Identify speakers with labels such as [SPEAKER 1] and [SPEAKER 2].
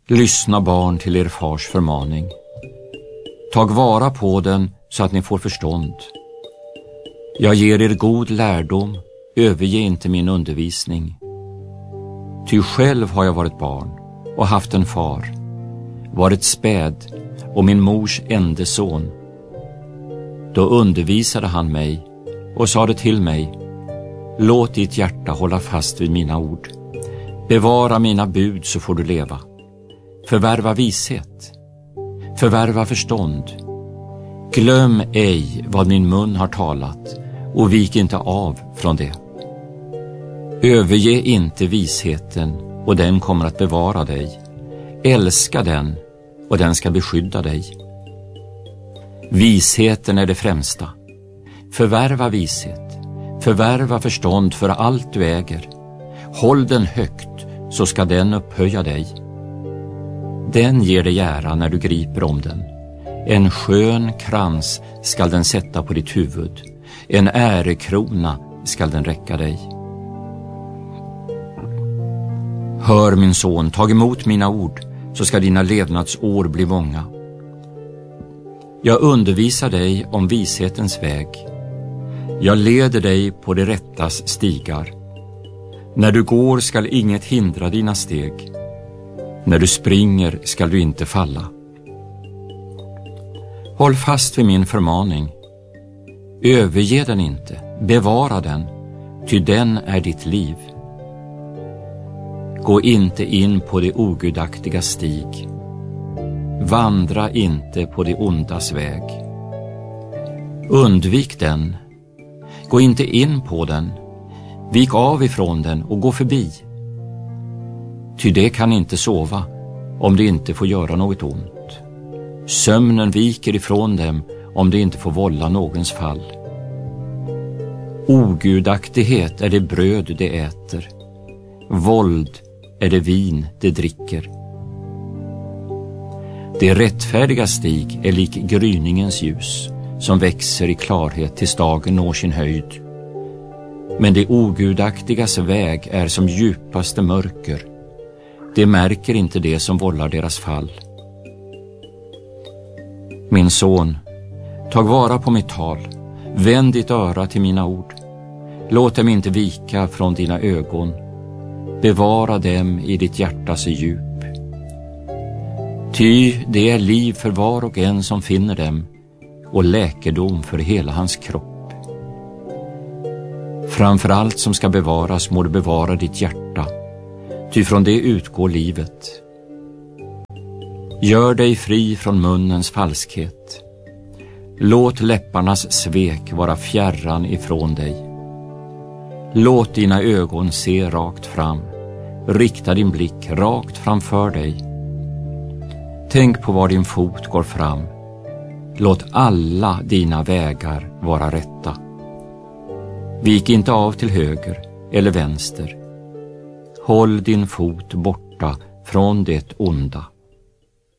[SPEAKER 1] Lyssna barn till er fars förmaning. Tag vara på den så att ni får förstånd. Jag ger er god lärdom, överge inte min undervisning. Ty själv har jag varit barn och haft en far, varit späd och min mors ende son. Då undervisade han mig och sade till mig: låt ditt hjärta hålla fast vid mina ord. Bevara mina bud så får du leva. Förvärva vishet. Förvärva förstånd. Glöm ej vad min mun har talat och vik inte av från det. Överge inte visheten och den kommer att bevara dig. Älska den och den ska beskydda dig. Visheten är det främsta. Förvärva vishet. Förvärva förstånd för allt du äger. Håll den högt så ska den upphöja dig. Den ger dig ära när du griper om den. En skön krans skall den sätta på ditt huvud. En ärekrona skall den räcka dig. Hör min son, tag emot mina ord, så ska dina levnadsår bli många. Jag undervisar dig om vishetens väg. Jag leder dig på det rättas stigar. När du går skall inget hindra dina steg. När du springer skall du inte falla. Håll fast vid min förmaning. Överge den inte, bevara den, ty den är ditt liv. Gå inte in på det ogudaktiga stig. Vandra inte på det ondas väg. Undvik den. Gå inte in på den. Vik av ifrån den och gå förbi. Ty det kan inte sova om det inte får göra något ont. Sömnen viker ifrån dem om det inte får vålla någons fall. Ogudaktighet är det bröd det äter. Våld är det vin det dricker. Det rättfärdiga stig är lik gryningens ljus, som växer i klarhet tills dagen når sin höjd. Men det ogudaktigas väg är som djupaste mörker. Det märker inte det som vållar deras fall. Min son, tag vara på mitt tal. Vänd ditt öra till mina ord. Låt dem inte vika från dina ögon. Bevara dem i ditt hjärtas djup. Ty det är liv för var och en som finner dem och läkedom för hela hans kropp. Framför allt som ska bevaras må du bevara ditt hjärta, ty från det utgår livet. Gör dig fri från munnens falskhet. Låt läpparnas svek vara fjärran ifrån dig. Låt dina ögon se rakt fram. Rikta din blick rakt framför dig. Tänk på var din fot går fram. Låt alla dina vägar vara rätta. Vik inte av till höger eller vänster. Håll din fot borta från det onda.